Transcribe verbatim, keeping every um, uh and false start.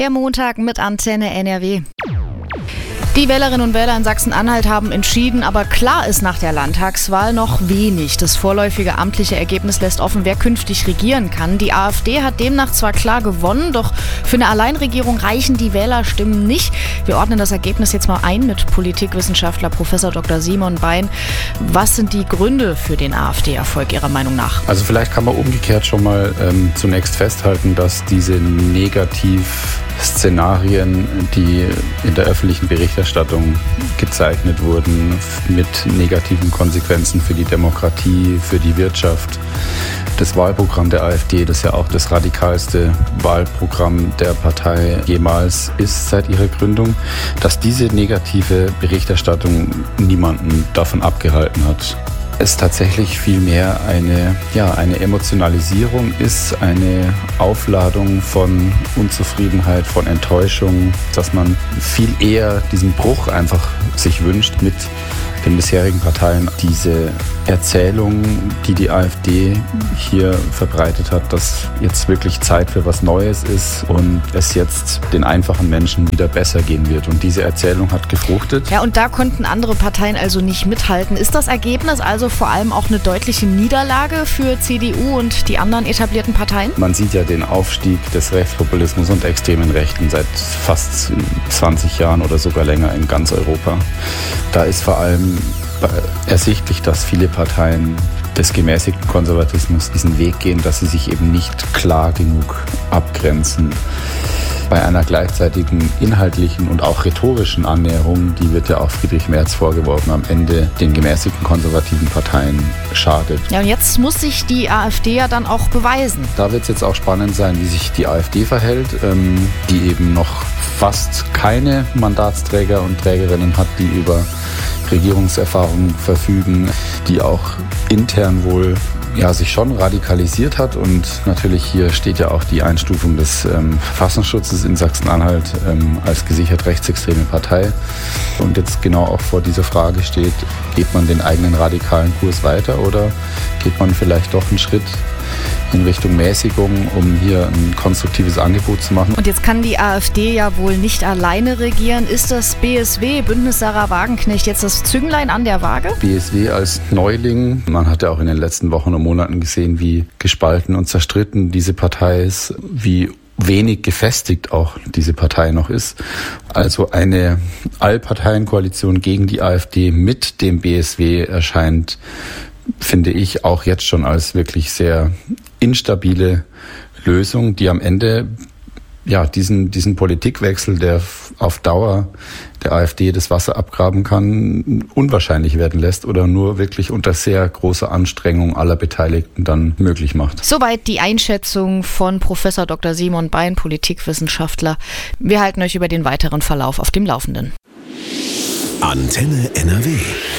Der Montag mit Antenne N R W. Die Wählerinnen und Wähler in Sachsen-Anhalt haben entschieden, aber klar ist nach der Landtagswahl noch wenig. Das vorläufige amtliche Ergebnis lässt offen, wer künftig regieren kann. Die AfD hat demnach zwar klar gewonnen, doch für eine Alleinregierung reichen die Wählerstimmen nicht. Wir ordnen das Ergebnis jetzt mal ein mit Politikwissenschaftler Professor Doktor Simon Bein. Was sind die Gründe für den AfD-Erfolg Ihrer Meinung nach? Also vielleicht kann man umgekehrt schon mal ähm, zunächst festhalten, dass diese Negativszenarien, die in der öffentlichen Berichterstattung gezeichnet wurden, mit negativen Konsequenzen für die Demokratie, für die Wirtschaft. Das Wahlprogramm der AfD, das ja auch das radikalste Wahlprogramm der Partei jemals ist seit ihrer Gründung, dass diese negative Berichterstattung niemanden davon abgehalten hat. Es tatsächlich vielmehr eine, ja, eine Emotionalisierung ist, eine Aufladung von Unzufriedenheit, von Enttäuschung, dass man viel eher diesen Bruch einfach sich wünscht mit den bisherigen Parteien. Diese Erzählung, die die AfD hier verbreitet hat, dass jetzt wirklich Zeit für was Neues ist und es jetzt den einfachen Menschen wieder besser gehen wird. Und diese Erzählung hat gefruchtet. Ja, und da konnten andere Parteien also nicht mithalten. Ist das Ergebnis also vor allem auch eine deutliche Niederlage für C D U und die anderen etablierten Parteien? Man sieht ja den Aufstieg des Rechtspopulismus und extremen Rechten seit fast zwanzig Jahren oder sogar länger in ganz Europa. Da ist vor allem ersichtlich, dass viele Parteien des gemäßigten Konservatismus diesen Weg gehen, dass sie sich eben nicht klar genug abgrenzen. Bei einer gleichzeitigen inhaltlichen und auch rhetorischen Annäherung, die wird ja auch Friedrich Merz vorgeworfen, am Ende den gemäßigten konservativen Parteien schadet. Ja, und jetzt muss sich die AfD ja dann auch beweisen. Da wird es jetzt auch spannend sein, wie sich die AfD verhält, ähm, die eben noch fast keine Mandatsträger und Trägerinnen hat, die über Regierungserfahrung verfügen, die auch intern wohl ja, sich schon radikalisiert hat. Und natürlich hier steht ja auch die Einstufung des ähm, Verfassungsschutzes in Sachsen-Anhalt ähm, als gesichert rechtsextreme Partei. Und jetzt genau auch vor dieser Frage steht, geht man den eigenen radikalen Kurs weiter oder geht man vielleicht doch einen Schritt in Richtung Mäßigung, um hier ein konstruktives Angebot zu machen. Und jetzt kann die AfD ja wohl nicht alleine regieren. Ist das B S W, Bündnis Sarah Wagenknecht, jetzt das Zünglein an der Waage? B S W als Neuling. Man hat ja auch in den letzten Wochen und Monaten gesehen, wie gespalten und zerstritten diese Partei ist, wie wenig gefestigt auch diese Partei noch ist. Also eine Allparteienkoalition gegen die AfD mit dem B S W erscheint, finde ich, auch jetzt schon als wirklich sehr instabile Lösung, die am Ende ja diesen diesen Politikwechsel, der auf Dauer der AfD das Wasser abgraben kann, unwahrscheinlich werden lässt oder nur wirklich unter sehr großer Anstrengung aller Beteiligten dann möglich macht. Soweit die Einschätzung von Professor Doktor Simon Bein, Politikwissenschaftler. Wir halten euch über den weiteren Verlauf auf dem Laufenden. Antenne N R W.